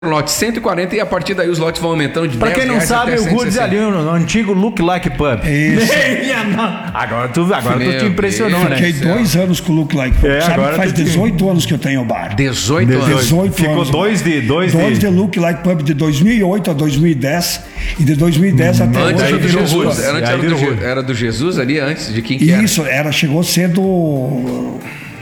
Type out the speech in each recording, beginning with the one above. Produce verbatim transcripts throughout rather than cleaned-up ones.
lote cento e quarenta e a partir daí os lotes vão aumentando de pra dez quem não reais sabe, até o Rudes ali no, no antigo Look Like Pub. Isso. agora tu, agora tu te impressionou, Deus. né? Fiquei dois anos com o Look Like Pub. É, Sabe agora que faz tu- dezoito anos que eu tenho o bar. dezoito anos. dezoito Ficou anos. dois de- dois dois de- de Look Like Pub de dois mil e oito a dois mil e dez e de dois mil e dez até Antes hoje. era do virou Jesus. Rudes. Era, antes Aí era, do, virou Je- Rudes. era do Jesus ali antes, de quem que era? Isso, era, chegou cedo.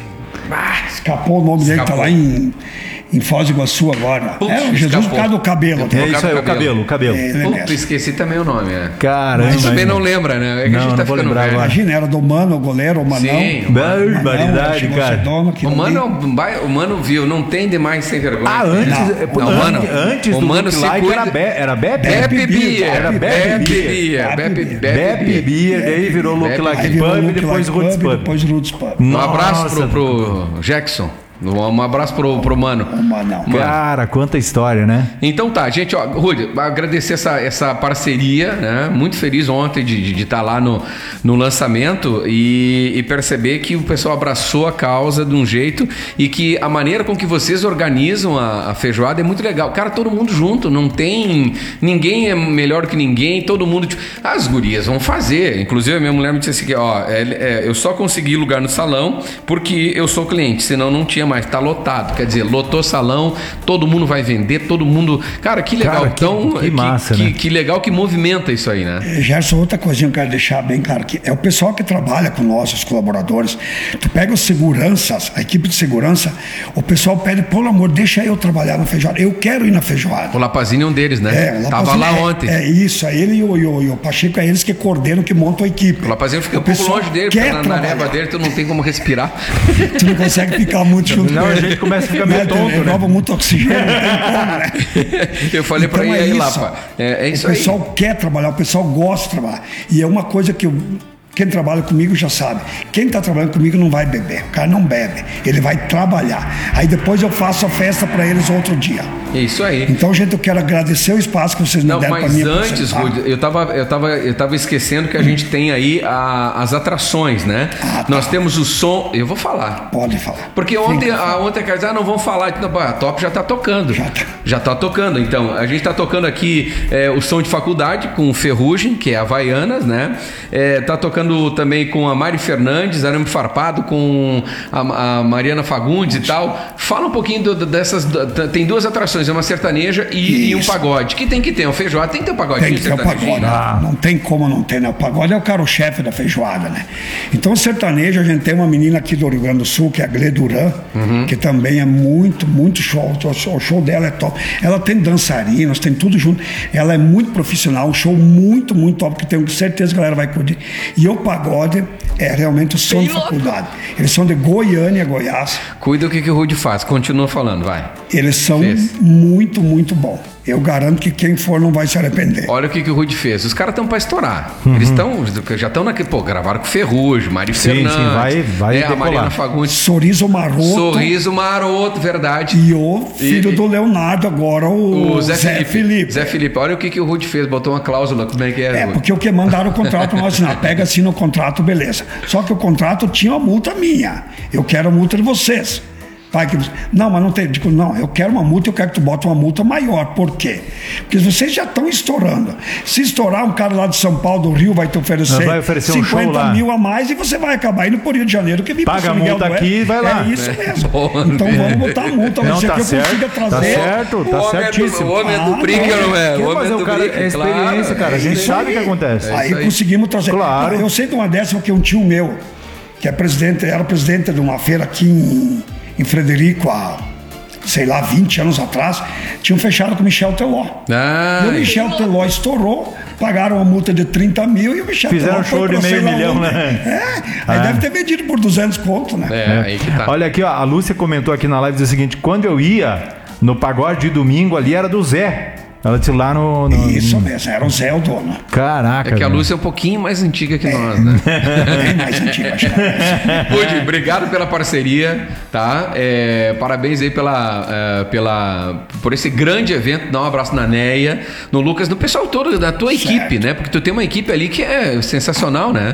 Escapou o nome dele, tá Escapou. lá em, em Foz do Iguaçu agora. Putz, é, o Jesus escapou. por causa do cabelo. É isso aí, o cabelo, o cabelo. É, ele Puta, mesmo. esqueci também o nome, né? Caramba. Mas também hein? não lembra, né? É que Não, a gente não tá vou ficando lembrar velho. agora. Imagina, era do Mano, o goleiro, o Manão. Sim, o Barbaridade, chegou a ser cara. dono, aquilo O mano, é ali. um bai- o mano viu, não tem demais sem vergonha. Ah, antes, Não, é, pô, não, antes, mano, antes o do mano Look se Like cuida- era, Be, era Bebe? Bebe Bia, Era Bebe Bia. Bebe Bebe Bia, daí virou Look Bebe Like Aí virou Pub e Look depois Like Roots Pub, Pub. depois Roots Pub. Um abraço Nossa. pro, pro Jackson. Um abraço pro, pro mano. O Manão. Mano. Cara, quanta história, né? Então tá, gente, ó, Rudy, agradecer essa, essa parceria, né? Muito feliz ontem de estar lá no, no lançamento e, e perceber que o pessoal abraçou a causa de um jeito e que a maneira com que vocês organizam a, a feijoada é muito legal. Cara, todo mundo junto, não tem... Ninguém é melhor que ninguém, todo mundo... Tipo, as gurias vão fazer. Inclusive, a minha mulher me disse assim, ó, é, é, eu só consegui lugar no salão porque eu sou cliente, senão não tinha mais, tá lotado. Quer dizer, lotou salão, todo mundo vai vender, todo mundo... Cara, que legal. Cara, que- então, que massa, que, né? que legal que movimenta isso aí, né? Eh, Gerson, outra coisinha que eu quero deixar bem claro, que é o pessoal que trabalha com nós, os colaboradores. Tu pega os seguranças, a equipe de segurança, o pessoal pede, pelo amor, deixa eu trabalhar na feijoada. Eu quero ir na feijoada. O Lapazini é um deles, né? É, o Tava Lapazini lá é- ontem. É isso, é ele e o, e o, e o Pacheco, é eles que coordenam, que montam a equipe. O Lapazini fica O um pouco pessoal longe dele, quer porque na, na trabalhar. névoa dele tu não tem como respirar. Tu não consegue ficar muito junto Não, com a ele. gente começa a ficar meio Né, tonto, né? renova muito oxigênio, não tem como, né? Eu falei pra Então ele é aí, isso. Lapa. É, é isso o aí. pessoal quer trabalhar, o pessoal gosta de trabalhar. E é uma coisa que eu, quem trabalha comigo já sabe. Quem está trabalhando comigo não vai beber. O cara não bebe. Ele vai trabalhar. Aí depois eu faço a festa para eles outro dia. Isso aí. Então, gente, eu quero agradecer o espaço que vocês me Não, deram para mas mim. antes, apresentar. Rudy, eu tava, eu, tava, eu tava esquecendo que a gente tem aí a- as atrações, né? Ah, tá. Nós temos o som. Eu vou falar. Pode falar. Porque ontem, Fica, a, ontem a cara disse, ah, não vão falar. Não, a Top já tá tocando. Já tá. Já tá tocando. Então, a gente tá tocando aqui é, o som de faculdade com o Ferrugem, que é Havaianas, né? É, tá tocando também com a Mari Fernandes, Arame Farpado, com a, a Mariana Fagundes e tal. Fala um pouquinho do- do- dessas. da- Tem duas atrações, é uma sertaneja e, e um Isso. pagode. Que tem que ter, um feijoada, tem que ter um pagodinho Tem que ter o sertanejinho, pagode. né? Ah. Não tem como não ter, né? O pagode é o carro-chefe da feijoada, né? Então, sertanejo, a gente tem uma menina aqui do Rio Grande do Sul, que é a Glê Duran, Uhum. que também é muito, muito show. O show. O show dela é top. Ela tem dançarinos, tem tudo junto. Ela é muito profissional, um show muito, muito top, que tenho certeza que a galera vai curtir. E o pagode é realmente o som de faculdade. Eles são de Goiânia, Goiás. Cuida o que, que o Rudy faz. Continua falando, vai. Eles são Fez. muito, muito bom. Eu garanto que quem for não vai se arrepender. Olha o que, que o Rudy fez. Os caras estão pra estourar. Eles estão, já estão naquele. Pô, gravaram com Ferrugem, Mari Sim, Fernandes. sim, vai- vai né, a decolar. Mariana Fagundes. Sorriso Maroto. Sorriso Maroto, verdade. E o filho E- do Leonardo, agora o, O Zé, Felipe. Felipe. Zé Felipe. Olha o que, que o Rudy fez. Botou uma cláusula. Como é que é, É, Rudy? porque o que mandaram o contrato, nós assinar. Pega assim no contrato, beleza. Só que o contrato tinha uma multa minha. Eu quero a multa de vocês. Pai, que, não, mas não tem. Digo, não, eu quero uma multa, eu quero que tu bote uma multa maior. Por quê? Porque vocês já estão estourando. Se estourar, um cara lá de São Paulo, do Rio, vai te oferecer, Vai oferecer um show lá. mil a mais e você vai acabar indo por Rio de Janeiro, que me Paga a multa aqui e vai lá. É isso mesmo. Boa, Então né? vamos botar a multa, Não, mas tá que eu certo, consiga tá trazer. certo, tá O homem é do- certíssimo. O homem é do Ah, brinque, não é? Quer O homem fazer é o do cara, brinque, é experiência, claro. cara. A gente isso sabe o aí. que acontece. Aí, aí. conseguimos trazer. Claro. Eu sei de uma décima que um tio meu, que é presidente, era presidente de uma feira aqui em, em Frederico há, sei lá, vinte anos atrás, tinham fechado com o Michel Teló. Ah, E o Michel Teló estourou, pagaram uma multa de trinta mil e o Michel Fizeram Teló foi show de pra sei meio lá milhão, onde. né? É, aí Ah. deve ter vendido por duzentos conto, né? é, aí que tá. Olha aqui, ó, a Lúcia comentou aqui na live diz o seguinte: quando eu ia no pagode de domingo ali era do Zé. Ela disse lá no. no- Isso mesmo, era o Zé o dono. Caraca. É que a velho. Lúcia é um pouquinho mais antiga que nós, né? Bem mais antigo, acho que era. Rudy, obrigado pela parceria, tá? É, parabéns aí pela, é, pela, por esse grande evento. Dá um abraço na Neia, no Lucas, no pessoal todo da tua Certo. equipe, né? Porque tu tem uma equipe ali que é sensacional, né?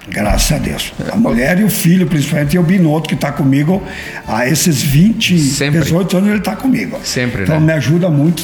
Graças a Deus. A mulher e o filho, principalmente, e o Binotto, que está comigo há esses vinte, Sempre. dezoito anos, ele está comigo. Sempre, então né? me ajuda muito